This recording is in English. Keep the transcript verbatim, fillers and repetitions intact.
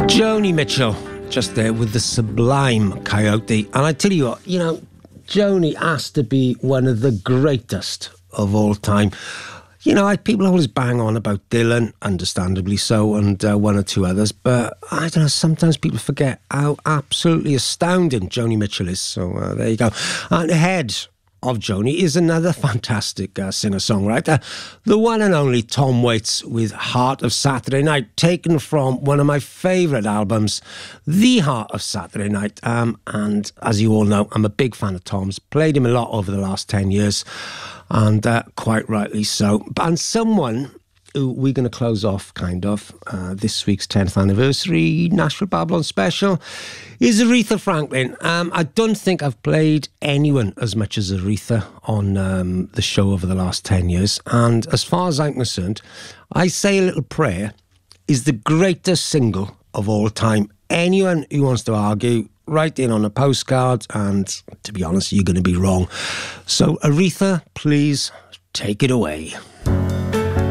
Joni Mitchell, just there with the sublime Coyote. And I tell you what, you know, Joni has to be one of the greatest of all time. You know, I, people always bang on about Dylan, understandably so, and uh, one or two others, but I don't know, sometimes people forget how absolutely astounding Joni Mitchell is. So uh, there you go. And ahead of Joni is another fantastic uh, singer-songwriter, the one and only Tom Waits with Heart of Saturday Night, taken from one of my favourite albums, The Heart of Saturday Night. Um, and as you all know, I'm a big fan of Tom's, played him a lot over the last ten years, and uh, quite rightly so. And someone who we're going to close off, kind of, uh, this week's tenth anniversary Nashville Babylon special is Aretha Franklin. Um, I don't think I've played anyone as much as Aretha on um, the show over the last ten years. And as far as I'm concerned, I Say a Little Prayer is the greatest single of all time. Anyone who wants to argue, write in on a postcard, and to be honest, you're going to be wrong. So Aretha, please take it away.